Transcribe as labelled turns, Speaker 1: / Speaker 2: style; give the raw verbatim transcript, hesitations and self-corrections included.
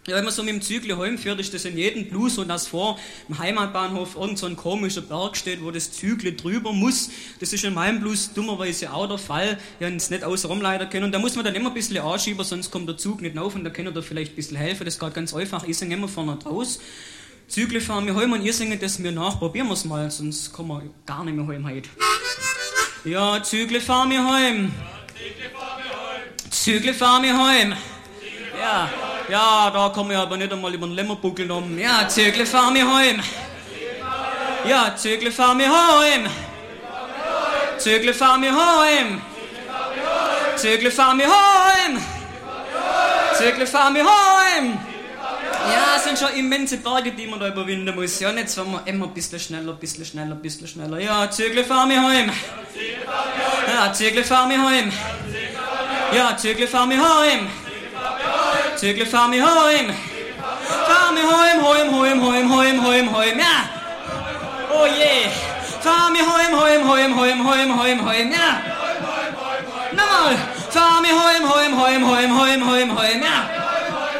Speaker 1: Ja, wenn man so mit dem Zügel heimfährt, ist das in jedem Blues so, dass vor dem Heimatbahnhof irgend so ein komischer Berg steht, wo das Zügel drüber muss. Das ist in meinem Blues dummerweise auch der Fall. Ja, es nicht außenrum leider können. Und da muss man dann immer ein bisschen anschieben, sonst kommt der Zug nicht auf und da kann er da vielleicht ein bisschen helfen. Das geht ganz einfach. Ich singe immer vorne raus. Zügel fahren wir heim und ihr singt das mir nach. Probieren wir es mal, sonst kommen wir gar nicht mehr heim heute. Ja, Zügel fahren wir heim. Zügel fahren wir heim. Ja. Ja, da kommen wir aber nicht einmal über den Lämmerbuckel um. Ja, Zügle fahren wir heim. Ja, Zügle fahren wir heim. Zügle fahren wir heim. Zügle fahren wir heim. Zügle fahren wir heim. Ja, es sind schon immense Berge, die man da überwinden muss. Ja, und jetzt fahren wir immer ein bisschen schneller, ein bisschen schneller, ein bisschen schneller. Ja, Zügle fahren wir heim. Ja, Zügle fahren wir heim. Ja, Zügle fahren wir heim. Zügle fahren wir heim. Fahren wir heim, heim, heim, heim, heim, heim, heim, ja. Oh je. Fahren wir heim, heim, heim, heim, heim, heim, heim, ja. Nochmal. Fahren wir heim, heim, heim, heim, heim, heim, heim, ja.